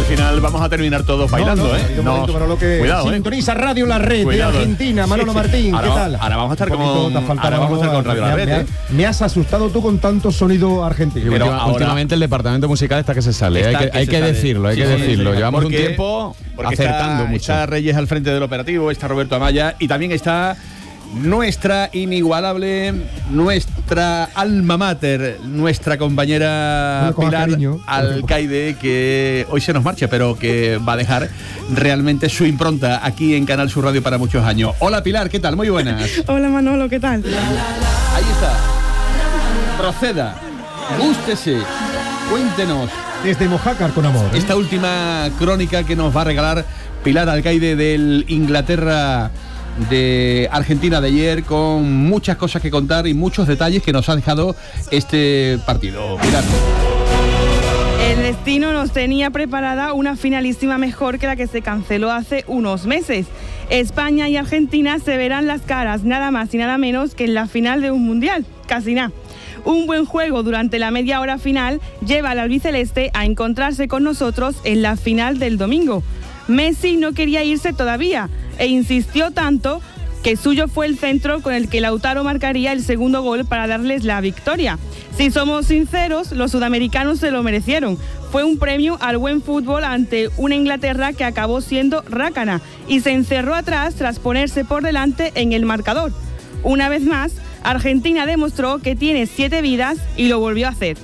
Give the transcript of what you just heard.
final vamos a terminar todos bailando, Para lo que cuidado, sintoniza Radio La Red de Argentina, Manolo Martín, ¿qué tal? Ahora vamos a estar con Radio La Red. Me has asustado tú con tanto sonido argentino. Pero últimamente el departamento musical está que se sale. Hay que decirlo. Llevamos un tiempo acertando mucho. Está Reyes al frente del operativo, está Roberto Amaya y también está nuestra inigualable, nuestra alma mater, nuestra compañera Pilar Alcaide, que hoy se nos marcha, pero que va a dejar realmente su impronta aquí en Canal Sur Radio para muchos años. Hola Pilar, ¿qué tal? Muy buenas. Hola Manolo, ¿qué tal? Ahí está. Proceda, gústese, cuéntenos. Desde Mojácar con amor. Esta última crónica que nos va a regalar Pilar Alcaide del Inglaterra de Argentina de ayer, con muchas cosas que contar y muchos detalles que nos ha dejado este partido. Pilar. El destino nos tenía preparada una finalísima mejor que la que se canceló hace unos meses. España y Argentina se verán las caras nada más y nada menos que en la final de un mundial. Casi nada. Un buen juego durante la media hora final lleva al albiceleste a encontrarse con nosotros en la final del domingo. Messi no quería irse todavía e insistió tanto que suyo fue el centro con el que Lautaro marcaría el segundo gol para darles la victoria. Si somos sinceros, los sudamericanos se lo merecieron. Fue un premio al buen fútbol ante una Inglaterra que acabó siendo rácana y se encerró atrás tras ponerse por delante en el marcador. Una vez más, Argentina demostró que tiene 7 vidas y lo volvió a hacer.